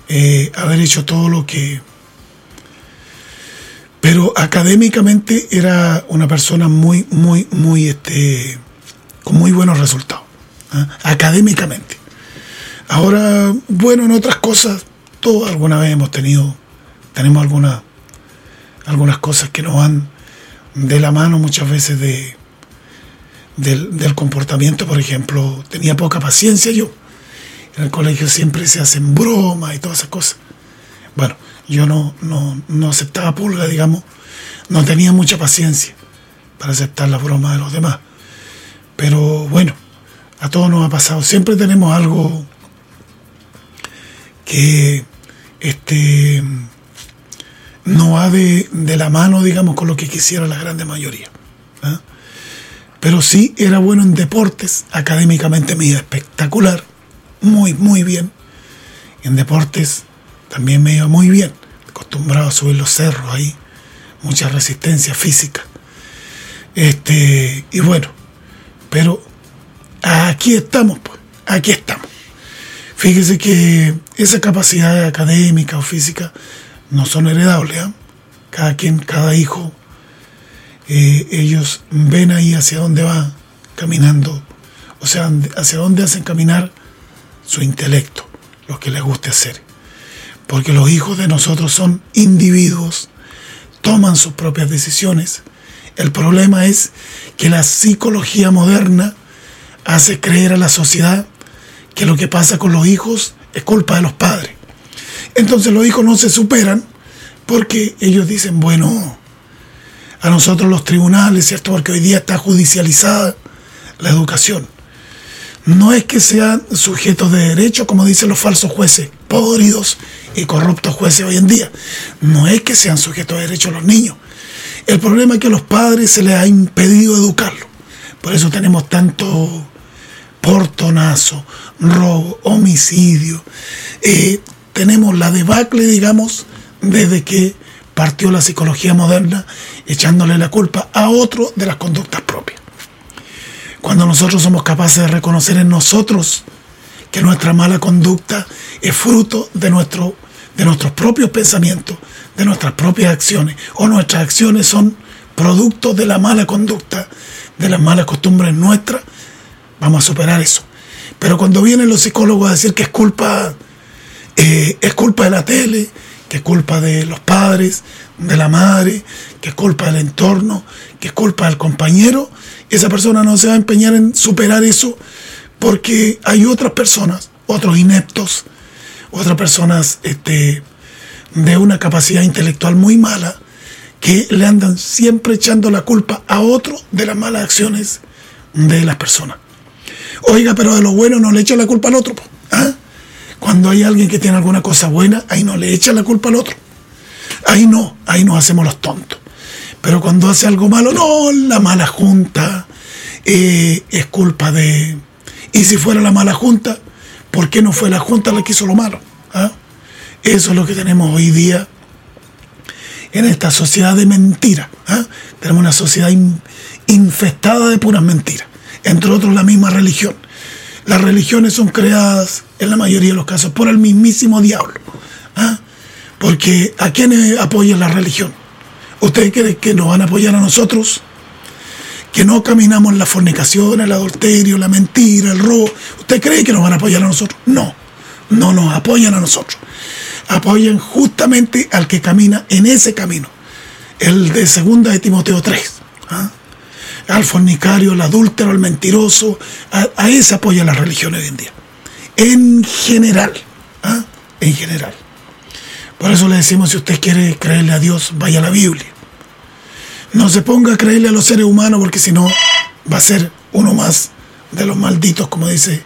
haber hecho todo lo que... Pero académicamente era una persona muy, con muy buenos resultados, ¿eh? Académicamente. Ahora, bueno, en otras cosas, todos alguna vez tenemos algunas cosas que nos van de la mano muchas veces del comportamiento. Por ejemplo, tenía poca paciencia yo. En el colegio siempre se hacen bromas y todas esas cosas. Bueno, yo no aceptaba pulga, digamos. No tenía mucha paciencia para aceptar las bromas de los demás. Pero bueno, a todos nos ha pasado. Siempre tenemos algo que no va de la mano, digamos, con lo que quisiera la grande mayoría, ¿eh? Pero sí era bueno en deportes. Académicamente me iba espectacular, muy bien. En deportes también me iba muy bien, acostumbrado a subir los cerros ahí, mucha resistencia física. Y bueno, pero aquí estamos, pues, aquí estamos. Fíjese que esa capacidad académica o física no son heredables, ¿eh? Cada hijo, ellos ven ahí hacia dónde va caminando, o sea, hacia dónde hacen caminar su intelecto, lo que les guste hacer. Porque los hijos de nosotros son individuos, toman sus propias decisiones. El problema es que la psicología moderna hace creer a la sociedad que lo que pasa con los hijos es culpa de los padres. Entonces los hijos no se superan porque ellos dicen, bueno, a nosotros los tribunales, ¿cierto? Porque hoy día está judicializada la educación. No es que sean sujetos de derecho, como dicen los falsos jueces, podridos y corruptos jueces hoy en día. No es que sean sujetos de derecho los niños. El problema es que a los padres se les ha impedido educarlos. Por eso tenemos tanto portonazo, robo, homicidio. Tenemos la debacle, digamos, desde que partió la psicología moderna, echándole la culpa a otro de las conductas propias. Cuando nosotros somos capaces de reconocer en nosotros que nuestra mala conducta es fruto de nuestros propios pensamientos, de nuestras propias acciones, o nuestras acciones son producto de la mala conducta, de las malas costumbres nuestras, vamos a superar eso. Pero cuando vienen los psicólogos a decir que es culpa de la tele, que es culpa de los padres, de la madre, que es culpa del entorno, que es culpa del compañero, esa persona no se va a empeñar en superar eso, porque hay otras personas, otros ineptos, otras personas de una capacidad intelectual muy mala, que le andan siempre echando la culpa a otro de las malas acciones de las personas. Oiga, pero de lo bueno no le echa la culpa al otro, ¿ah? Cuando hay alguien que tiene alguna cosa buena, ahí no le echa la culpa al otro. Ahí nos hacemos los tontos. Pero cuando hace algo malo, no, la mala junta es culpa de... Y si fuera la mala junta, ¿por qué no fue la junta la que hizo lo malo? ¿Ah? Eso es lo que tenemos hoy día en esta sociedad de mentiras. ¿Ah? Tenemos una sociedad infestada de puras mentiras. Entre otros, la misma religión. Las religiones son creadas, en la mayoría de los casos, por el mismísimo diablo. ¿Ah? Porque ¿a quiénes apoya la religión? ¿Ustedes creen que nos van a apoyar a nosotros? Que no caminamos en la fornicación, el adulterio, la mentira, el robo. ¿Usted cree que nos van a apoyar a nosotros? No nos apoyan a nosotros. Apoyan justamente al que camina en ese camino. El de 2 de Timoteo 3. ¿Ah? Al fornicario, al adúltero, al mentiroso. A ese apoya la religión hoy en día. En general. ¿Ah? En general. Por eso le decimos, si usted quiere creerle a Dios, vaya a la Biblia. No se ponga a creerle a los seres humanos, porque si no va a ser uno más de los malditos, como dice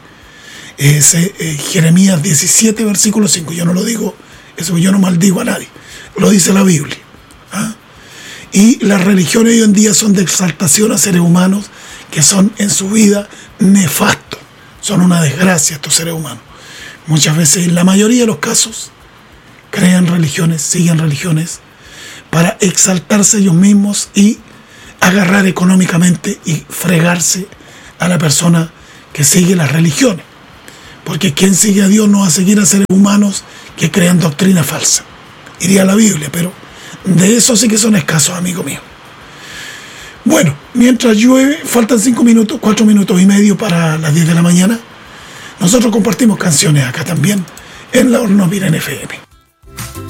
Jeremías 17, versículo 5. Yo no lo digo, eso yo no maldigo a nadie. Lo dice la Biblia. ¿Ah? Y las religiones hoy en día son de exaltación a seres humanos que son en su vida nefastos. Son una desgracia estos seres humanos. Muchas veces, en la mayoría de los casos, crean religiones, siguen religiones, para exaltarse ellos mismos y agarrar económicamente y fregarse a la persona que sigue las religiones. Porque quien sigue a Dios no va a seguir a seres humanos que crean doctrina falsa. Iría a la Biblia, pero de eso sí que son escasos, amigo mío. Bueno, mientras llueve, faltan 5 minutos, 4 minutos y medio para las 10 de la mañana. Nosotros compartimos canciones acá también, en la Hornopira en FM.